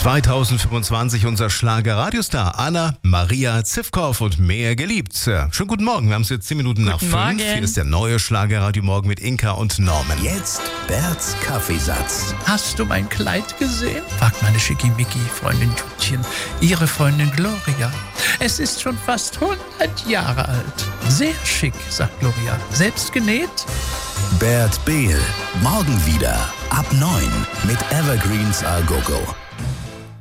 2025 unser Schlager-Radiostar Anna-Maria Zivkow und mehr geliebt. Schönen guten Morgen, wir haben es jetzt 10 Minuten nach 5. Hier ist der neue Schlager-Radio Morgen mit Inka und Norman. Jetzt Berts Kaffeesatz. Hast du mein Kleid gesehen? Fragt meine Schickimicki-Freundin Tutchen ihre Freundin Gloria. Es ist schon fast 100 Jahre alt. Sehr schick, sagt Gloria. Selbst genäht? Bert Behl. Morgen wieder ab 9 mit Evergreens A Go Go.